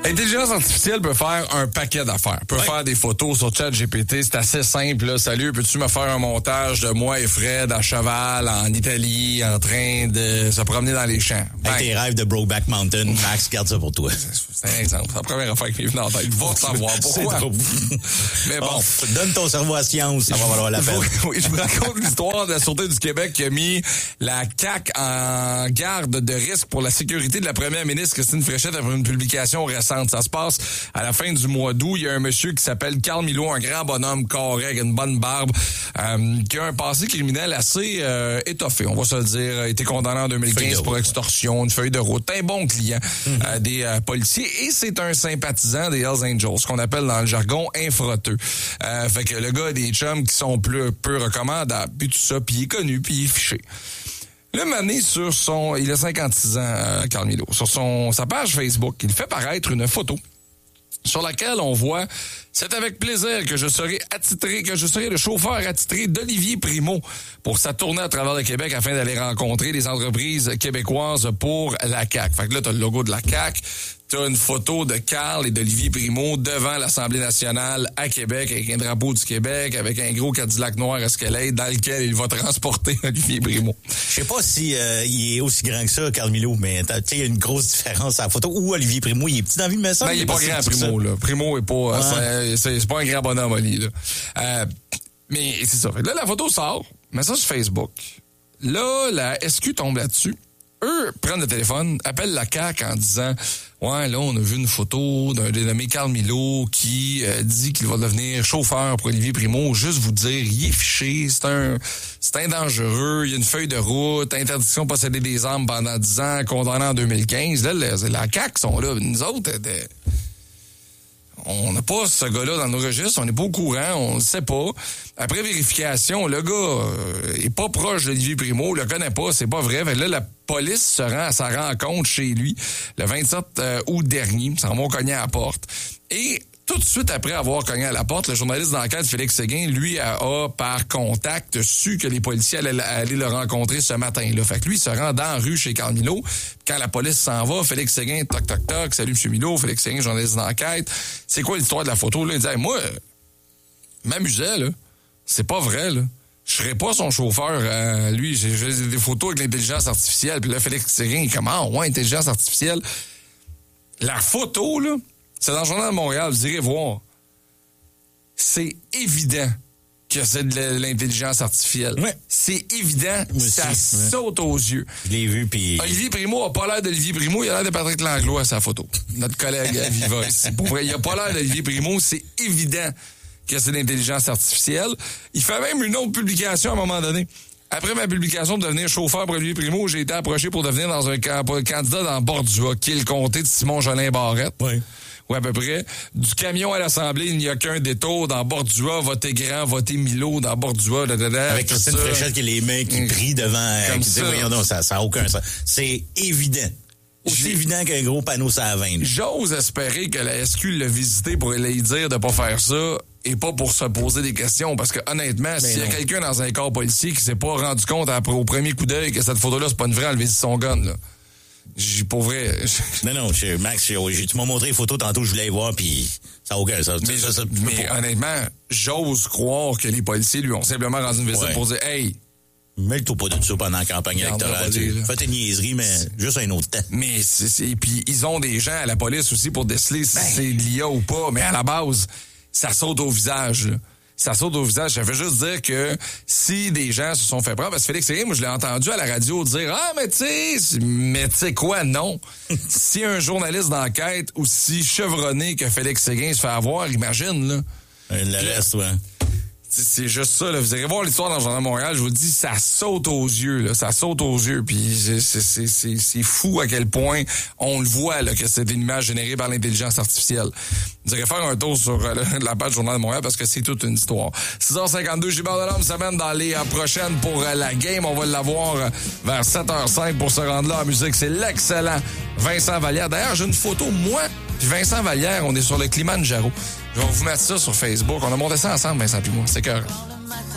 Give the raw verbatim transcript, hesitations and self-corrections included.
L'intelligence artificielle peut faire un paquet d'affaires. Peut ouais. faire des photos sur ChatGPT. C'est assez simple, là. Salut, peux-tu me faire un montage de moi et Fred à cheval en Italie en train de se promener dans les champs? Avec tes rêves de Brokeback Mountain, Max, garde ça pour toi. C'est un exemple. C'est la première affaire qui m'est venue en tête. Va savoir pourquoi. Mais bon. Oh, donne ton cerveau à science, ça va valoir la peine. Oui, je me raconte l'histoire de la Sûreté du Québec qui a mis la C A Q en garde de risque pour la sécurité de la première ministre Christine Fréchette après une publication récente. Ça se passe à la fin du mois d'août. Il y a un monsieur qui s'appelle Carl Milot, un grand bonhomme carré avec une bonne barbe, euh, qui a un passé criminel assez euh, étoffé, on va se le dire. Il a été condamné en deux mille quinze pour extorsion, une feuille de route. Un bon client mm-hmm. euh, des euh, policiers et c'est un sympathisant des Hells Angels, ce qu'on appelle dans le jargon infroteux. Euh, fait que le gars a des chums qui sont plus peu recommandables, puis tout ça, puis il est connu, puis il est fiché. Le mané sur son, il a cinquante-six ans, euh, Carl Milot, sur son sa page Facebook, il fait paraître une photo sur laquelle on voit « C'est avec plaisir que je serai attitré, que je serai le chauffeur attitré d'Olivier Primo pour sa tournée à travers le Québec afin d'aller rencontrer les entreprises québécoises pour la C A Q. » Fait que là, t'as le logo de la C A Q, t'as une photo de Carl et d'Olivier Primo devant l'Assemblée nationale à Québec avec un drapeau du Québec, avec un gros Cadillac noir Escalade dans lequel il va transporter Olivier Primo. Je sais pas si euh, il est aussi grand que ça, Carl Milot, mais tu sais, il y a une grosse différence à la photo. Ou Olivier Primo, il est petit dans la vie, mais ça. Ben, il est pas grand, Primo, là. Primo est pas, ouais. c'est, c'est, c'est pas un grand bonhomme, Oli, là. Euh, mais c'est ça. Là, la photo sort, met ça sur Facebook. Là, la S Q tombe là-dessus. Eux prennent le téléphone, appellent la C A Q en disant « Ouais, là, on a vu une photo d'un dénommé Carl Milot qui euh, dit qu'il va devenir chauffeur pour Olivier Primo. Juste vous dire, il est fiché, c'est un c'est un dangereux, il y a une feuille de route, interdiction de posséder des armes pendant dix ans, condamné en deux mille quinze. » Là, la, la C A Q sont là. Nous autres, de, on n'a pas ce gars-là dans nos registres, on n'est pas au courant, on ne sait pas. Après vérification, le gars euh, est pas proche d'Olivier Primo, le connaît pas, c'est pas vrai. Fait là, la police se rend à sa rencontre chez lui le vingt-sept août dernier, s'en vont cogner à la porte. Et tout de suite après avoir cogné à la porte, le journaliste d'enquête Félix Séguin, lui, a, a par contact su que les policiers allaient, allaient le rencontrer ce matin-là. Fait que lui, il se rend dans la rue chez Carl Milot. Quand la police s'en va, Félix Séguin, toc, toc, toc, salut M. Milot, Félix Séguin, journaliste d'enquête. C'est quoi l'histoire de la photo? Là, il dit, hey, moi, euh, m'amusais, là. C'est pas vrai, là. Je serais pas son chauffeur. Euh, lui, j'ai, j'ai des photos avec l'intelligence artificielle. Puis là, Félix Séguin, il comment? Ouais, intelligence artificielle. La photo, là, c'est dans le Journal de Montréal, vous irez voir. C'est évident que c'est de l'intelligence artificielle. Ouais. C'est évident, moi ça aussi, saute ouais. aux yeux. Je l'ai vu, puis... Olivier Primo a pas l'air d'Olivier Primo, il a l'air de Patrick Langlois à sa photo. Notre collègue à Viva. Pour vrai, il a pas l'air d'Olivier Primo, c'est évident que c'est de l'intelligence artificielle. Il fait même une autre publication à un moment donné. Après ma publication de devenir chauffeur pour Olivier Primo, j'ai été approché pour devenir dans un candidat dans Bordua, qui est le comté de Simon-Jolin Barrette. Oui. Ou à peu près. Du camion à l'Assemblée, il n'y a qu'un détour. Dans Bordua, votez grand, votez Milot, dans Bordua. Da, da, da, avec Christine Fréchette qui a les mains qui prient devant... Euh, qui dit, voyons non, ça n'a aucun sens. C'est évident. Aussi J'ai... évident qu'un gros panneau sur la vingt. J'ose espérer que la S Q l'a visité pour lui dire de pas faire ça et pas pour se poser des questions. Parce que honnêtement, ben s'il y a quelqu'un dans un corps policier qui s'est pas rendu compte après, au premier coup d'œil que cette photo-là, c'est pas une vraie, enlever son gun, là. J'ai pas vrai. non, non, je, Max, je, je, tu m'as montré les photos tantôt, je voulais les voir, puis ça n'a aucun sens. Mais, ça, ça, mais honnêtement, j'ose croire que les policiers lui ont simplement rendu une visite ouais. pour dire « Hey, mêle-toi pas de ça pendant la campagne électorale. Fais tes niaiseries, mais c'est... juste un autre temps. » Mais c'est, c'est... Puis ils ont des gens à la police aussi pour déceler si ben... c'est de l'I A ou pas, mais à la base, ça saute au visage, là. Ça saute au visage. Ça veut juste dire que si des gens se sont fait prendre, parce que Félix Séguin, moi, je l'ai entendu à la radio dire « Ah, mais tu sais, mais tu sais quoi, non. » Si un journaliste d'enquête aussi chevronné que Félix Séguin se fait avoir, imagine, là. Le reste, ouais. C'est juste ça, là. Vous irez voir l'histoire dans le Journal de Montréal, je vous le dis, ça saute aux yeux, là. Ça saute aux yeux. Puis c'est, c'est, c'est, c'est fou à quel point on le voit, là, que c'est une image générée par l'intelligence artificielle. Vous irez faire un tour sur euh, la page du Journal de Montréal parce que c'est toute une histoire. six heures cinquante-deux, Gilbert Delorme s'amène dans les euh, prochaines pour euh, la game. On va l'avoir euh, vers sept heures cinq pour se rendre là en musique. C'est l'excellent Vincent Vallière. D'ailleurs, j'ai une photo, moi, puis Vincent Vallière, on est sur le Kilimanjaro. Je vais vous mettre ça sur Facebook. On a monté ça ensemble, Vincent puis moi. C'est cœur.